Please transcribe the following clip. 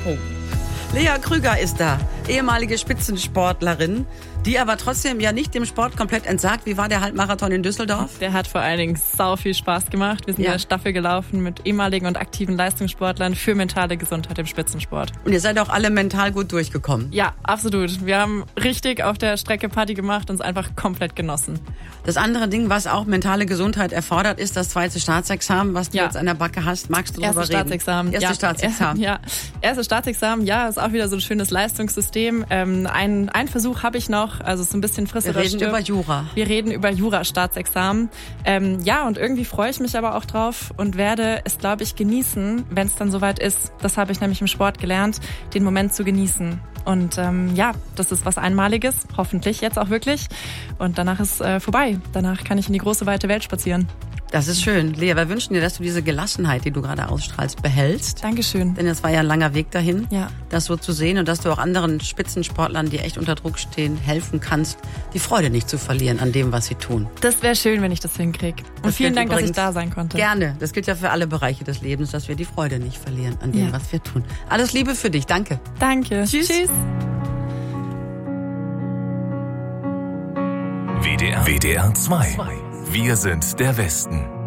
Oh. Lea Krüger ist da, ehemalige Spitzensportlerin, die aber trotzdem ja nicht dem Sport komplett entsagt. Wie war der Halbmarathon in Düsseldorf? Der hat vor allen Dingen sau viel Spaß gemacht. Wir sind eine Staffel gelaufen mit ehemaligen und aktiven Leistungssportlern für mentale Gesundheit im Spitzensport. Und ihr seid auch alle mental gut durchgekommen? Ja, absolut. Wir haben richtig auf der Strecke Party gemacht und es einfach komplett genossen. Das andere Ding, was auch mentale Gesundheit erfordert, ist das zweite Staatsexamen, was du jetzt an der Backe hast. Magst du darüber reden? Erstes Staatsexamen. Ja, erstes Staatsexamen. Ja, ist auch wieder so ein schönes Leistungssystem. Ein Versuch habe ich noch, also es ist ein bisschen frisserer Wir reden über Jura. Wir reden über Jura-Staatsexamen. Ja, und irgendwie freue ich mich aber auch drauf und werde es, glaube ich, genießen, wenn es dann soweit ist. Das habe ich nämlich im Sport gelernt, den Moment zu genießen. Und ja, das ist was Einmaliges, hoffentlich jetzt auch wirklich. Und danach ist vorbei. Danach kann ich in die große, weite Welt spazieren. Das ist schön. Lea, wir wünschen dir, dass du diese Gelassenheit, die du gerade ausstrahlst, behältst. Dankeschön. Denn es war ja ein langer Weg dahin, ja, das so zu sehen und dass du auch anderen Spitzensportlern, die echt unter Druck stehen, helfen kannst, die Freude nicht zu verlieren an dem, was sie tun. Das wäre schön, wenn ich das hinkriege. Und vielen Dank, dass ich da sein konnte. Gerne. Das gilt ja für alle Bereiche des Lebens, dass wir die Freude nicht verlieren an dem, was wir tun. Alles Liebe für dich. Danke. Danke. Tschüss. Tschüss. WDR 2. Wir sind der Westen.